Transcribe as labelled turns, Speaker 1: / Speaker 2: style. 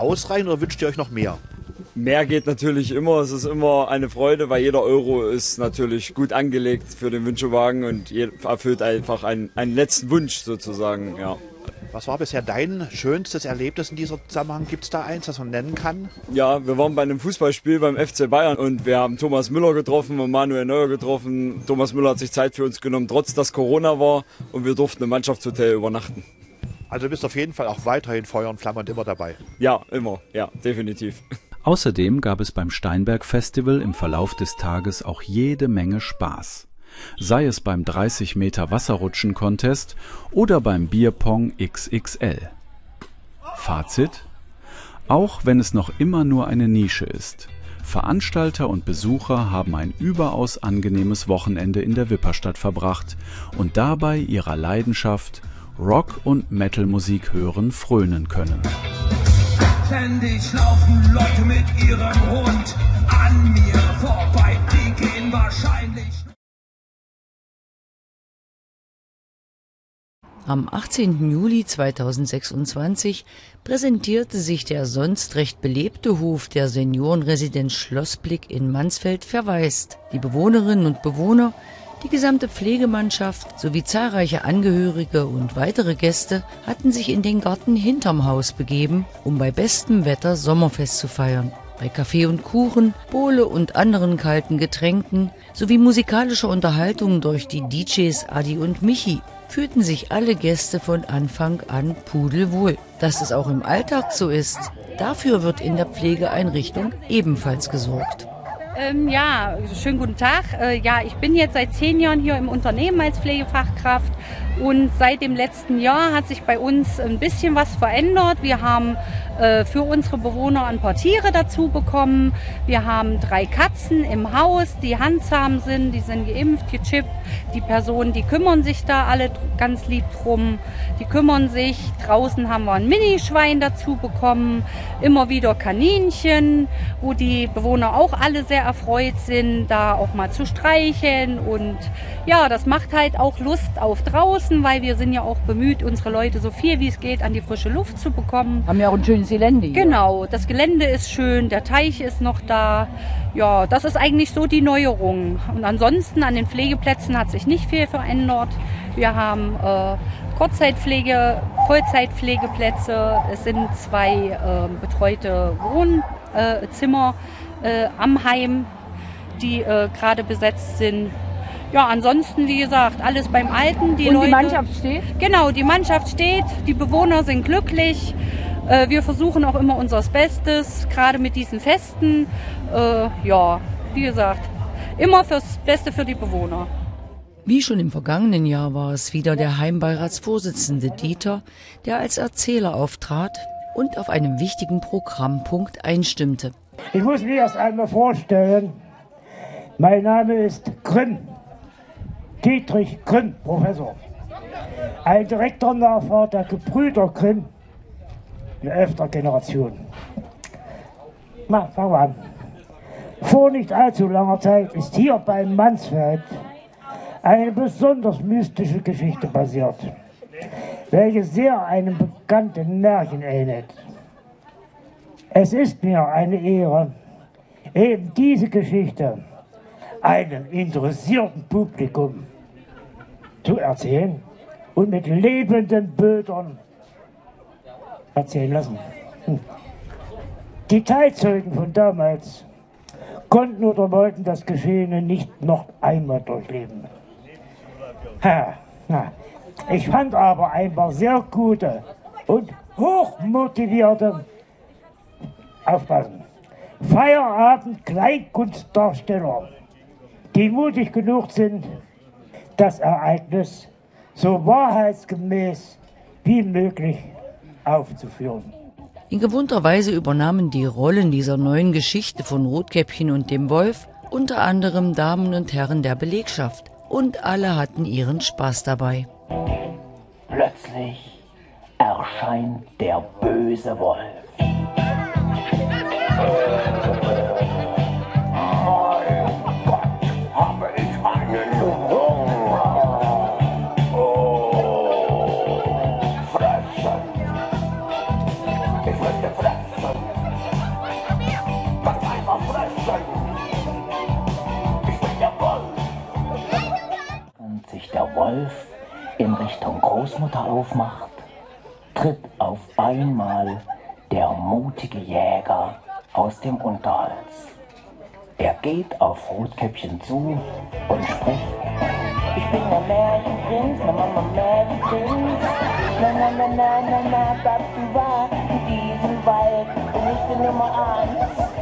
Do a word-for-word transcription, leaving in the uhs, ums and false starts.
Speaker 1: ausreichen oder wünscht ihr euch noch mehr?
Speaker 2: Mehr geht natürlich immer. Es ist immer eine Freude, weil jeder Euro ist natürlich gut angelegt für den Wünschewagen und erfüllt einfach einen, einen letzten Wunsch sozusagen. Ja.
Speaker 1: Was war bisher dein schönstes Erlebnis in diesem Zusammenhang? Gibt es da eins, das man nennen kann?
Speaker 2: Ja, wir waren bei einem Fußballspiel beim F C Bayern und wir haben Thomas Müller getroffen und Manuel Neuer getroffen. Thomas Müller hat sich Zeit für uns genommen, trotz dass Corona war, und wir durften im Mannschaftshotel übernachten.
Speaker 1: Also du bist auf jeden Fall auch weiterhin Feuer und Flamme und immer dabei?
Speaker 2: Ja, immer. Ja, definitiv.
Speaker 3: Außerdem gab es beim Steinberg Festival im Verlauf des Tages auch jede Menge Spaß. Sei es beim dreißig Meter Wasserrutschen-Contest oder beim Bierpong X X L. Fazit: Auch wenn es noch immer nur eine Nische ist, Veranstalter und Besucher haben ein überaus angenehmes Wochenende in der Wipperstadt verbracht und dabei ihrer Leidenschaft Rock- und Metal-Musik hören frönen können.
Speaker 4: Ständig laufen Leute mit ihrem Hund an mir vorbei, die gehen wahrscheinlich.
Speaker 5: Am achtzehnten Juli zweitausendsechsundzwanzig präsentierte sich der sonst recht belebte Hof der Seniorenresidenz Schlossblick in Mansfeld verwaist. Die Bewohnerinnen und Bewohner, die gesamte Pflegemannschaft sowie zahlreiche Angehörige und weitere Gäste hatten sich in den Garten hinterm Haus begeben, um bei bestem Wetter Sommerfest zu feiern. Bei Kaffee und Kuchen, Bowle und anderen kalten Getränken sowie musikalischer Unterhaltung durch die D Js Adi und Michi fühlten sich alle Gäste von Anfang an pudelwohl. Dass es auch im Alltag so ist, dafür wird in der Pflegeeinrichtung ebenfalls gesorgt.
Speaker 6: Ähm, ja, schönen guten Tag. Äh, ja, ich bin jetzt seit zehn Jahren hier im Unternehmen als Pflegefachkraft und seit dem letzten Jahr hat sich bei uns ein bisschen was verändert. Wir haben äh, für unsere Bewohner ein paar Tiere dazu bekommen. Wir haben drei Katzen im Haus, die handzahm sind, die sind geimpft, gechippt. Die Personen, die kümmern sich da alle ganz lieb drum. Die kümmern sich. Draußen haben wir ein Minischwein dazu bekommen. Immer wieder Kaninchen, wo die Bewohner auch alle sehr erfreut sind, da auch mal zu streicheln. Und ja, das macht halt auch Lust auf draußen, weil wir sind ja auch bemüht, unsere Leute so viel wie es geht an die frische Luft zu bekommen.
Speaker 5: Haben ja auch ein schönes Gelände hier.
Speaker 6: Genau, das Gelände ist schön, der Teich ist noch da. Ja, das ist eigentlich so die Neuerung. Und ansonsten an den Pflegeplätzen hat sich nicht viel verändert. Wir haben äh, Kurzzeitpflege, Vollzeitpflegeplätze. Es sind zwei äh, betreute Wohnzimmer äh, am Heim, die äh, gerade besetzt sind. Ja, ansonsten, wie gesagt, alles beim Alten. Die
Speaker 5: Und
Speaker 6: Leute,
Speaker 5: die Mannschaft steht?
Speaker 6: Genau, die Mannschaft steht, die Bewohner sind glücklich. Äh, wir versuchen auch immer unser Bestes, gerade mit diesen Festen. Äh, ja, wie gesagt, immer fürs Beste für die Bewohner.
Speaker 5: Wie schon im vergangenen Jahr war es wieder der Heimbeiratsvorsitzende Dieter, der als Erzähler auftrat und auf einem wichtigen Programmpunkt einstimmte.
Speaker 7: Ich muss mich erst einmal vorstellen. Mein Name ist Grimm, Dietrich Grimm, Professor. Ein direkter Nachfahr der Gebrüder Grimm in elfter Generation. Na, fangen wir an. Vor nicht allzu langer Zeit ist hier bei Mansfeld eine besonders mystische Geschichte passiert, welche sehr einem bekannten Märchen ähnelt. Es ist mir eine Ehre, eben diese Geschichte einem interessierten Publikum zu erzählen und mit lebenden Bildern erzählen lassen. Hm. Die Zeitzeugen von damals konnten oder wollten das Geschehene nicht noch einmal durchleben. Ha, na. Ich fand aber ein paar sehr gute und hochmotivierte, aufpassen, Feierabend-Kleinkunstdarsteller, die mutig genug sind, das Ereignis so wahrheitsgemäß wie möglich aufzuführen.
Speaker 5: In gewohnter Weise übernahmen die Rollen dieser neuen Geschichte von Rotkäppchen und dem Wolf unter anderem Damen und Herren der Belegschaft. Und alle hatten ihren Spaß dabei.
Speaker 8: Plötzlich erscheint der böse Wolf. der Wolf in Richtung Großmutter aufmacht, tritt auf einmal der mutige Jäger aus dem Unterholz. Er geht auf Rotkäppchen zu und spricht: Ich bin der Märchenprinz, na Mama Märchenprinz. Na na na na na na, bleib du wahr in diesem Wald und ich bin Nummer eins.